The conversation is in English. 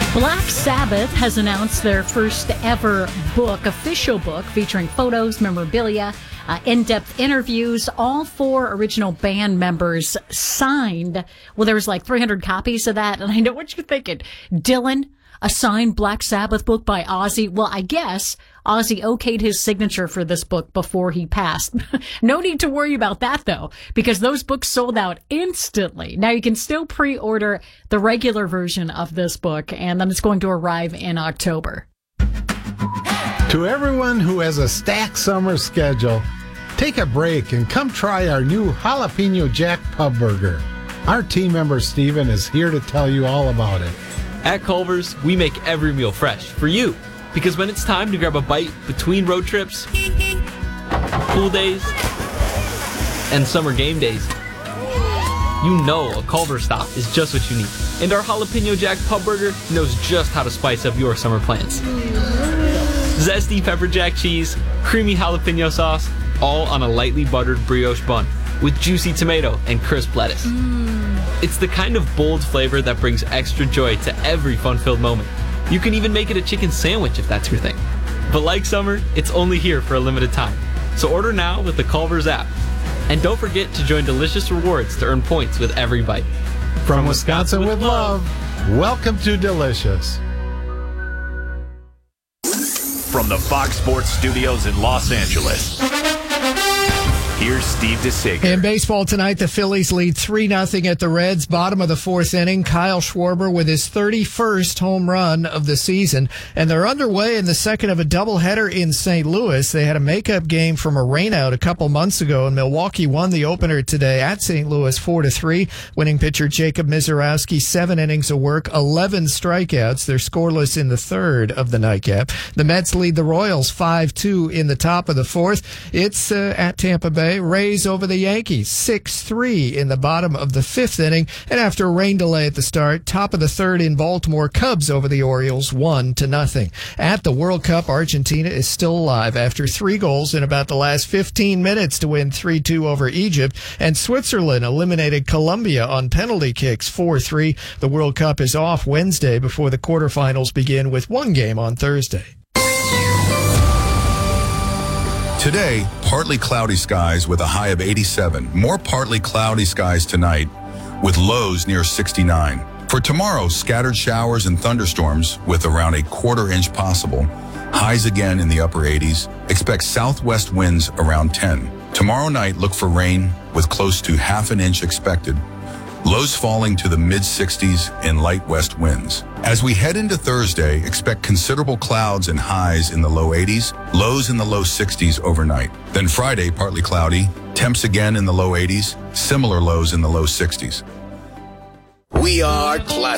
Black Sabbath has announced their first ever official book, featuring photos, memorabilia, in-depth interviews, all 4 original band members signed. Well, there was like 300 copies of that, and I know what you're thinking. Dylan, a signed Black Sabbath book by Ozzy. Well, I guess Ozzy okayed his signature for this book before he passed. No need to worry about that, though, because those books sold out instantly. Now, you can still pre-order the regular version of this book, and then it's going to arrive in October. To everyone who has a stacked summer schedule, take a break and come try our new Jalapeno Jack Pub Burger. Our team member Steven is here to tell you all about it. At Culver's, we make every meal fresh for you. Because when it's time to grab a bite between road trips, pool days, and summer game days, you know a Culver's stop is just what you need. And our Jalapeno Jack Pub Burger knows just how to spice up your summer plans. Zesty pepper jack cheese, creamy jalapeno sauce, all on a lightly buttered brioche bun with juicy tomato and crisp lettuce. It's the kind of bold flavor that brings extra joy to every fun-filled moment. You can even make it a chicken sandwich if that's your thing. But like summer, it's only here for a limited time. So order now with the Culver's app. And don't forget to join Delicious Rewards to earn points with every bite. From Wisconsin with love, welcome to Delicious. From the Fox Sports Studios in Los Angeles, here's Steve DeSager. In baseball tonight, the Phillies lead 3-0 at the Reds. Bottom of the 4th inning, Kyle Schwarber with his 31st home run of the season. And they're underway in the second of a doubleheader in St. Louis. They had a makeup game from a rainout a couple months ago, and Milwaukee won the opener today at St. Louis 4-3. Winning pitcher Jacob Misiorowski, 7 innings of work, 11 strikeouts. They're scoreless in the third of the nightcap. The Mets lead the Royals 5-2 in the top of the 4th. It's at Tampa Bay. Rays over the Yankees 6-3 in the bottom of the 5th inning. And after a rain delay at the start, top of the 3rd in Baltimore, Cubs over the Orioles 1-0. At the World Cup, Argentina is still alive after 3 goals in about the last 15 minutes to win 3-2 over Egypt. And Switzerland eliminated Colombia on penalty kicks 4-3. The World Cup is off Wednesday before the quarterfinals begin with 1 game on Thursday. Today, partly cloudy skies with a high of 87. More partly cloudy skies tonight with lows near 69. For tomorrow, scattered showers and thunderstorms with around a 1/4 inch possible. Highs again in the upper 80s. Expect southwest winds around 10. Tomorrow night, look for rain with close to 1/2 inch expected. Lows falling to the mid-60s in light west winds. As we head into Thursday, expect considerable clouds and highs in the low 80s, lows in the low 60s overnight. Then Friday, partly cloudy, temps again in the low 80s, similar lows in the low 60s. We are classic.